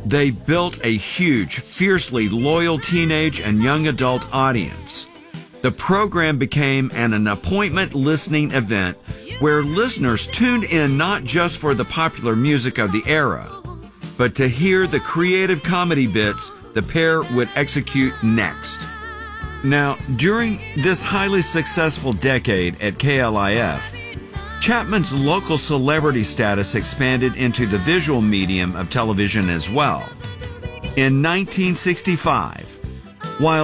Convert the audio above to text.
They built a huge, fiercely loyal teenage and young adult audience. The program became an appointment listening event where listeners tuned in not just for the popular music of the era, but to hear the creative comedy bits the pair would execute next. Now, during this highly successful decade at KLIF, Chapman's local celebrity status expanded into the visual medium of television as well. In 1965, while